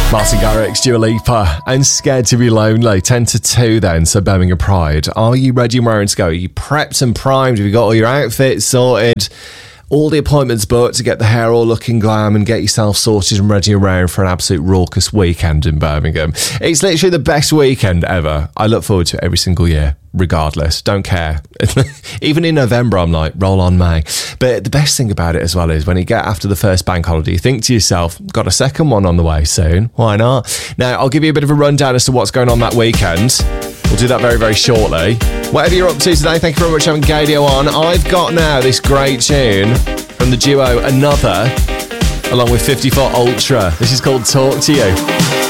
Martin Garrix, Dua Lipa, and Scared to Be Lonely. 10 to 2 then, so Birmingham Pride. Are you ready and raring to go? Are you prepped and primed? Have you got all your outfits sorted? All the appointments booked to get the hair all looking glam and get yourself sorted and ready around for an absolute raucous weekend in Birmingham. It's literally the best weekend ever. I look forward to it every single year, regardless. Don't care. Even in November, I'm like, roll on May. But the best thing about it as well is when you get after the first bank holiday, you think to yourself, got a second one on the way soon. Why not? Now, I'll give you a bit of a rundown as to what's going on that weekend. We'll do that very, very shortly. Whatever you're up to today, thank you very much for having Gadio on. I've got now this great tune from the duo Another, along with 54 Ultra. This is called Talk to You.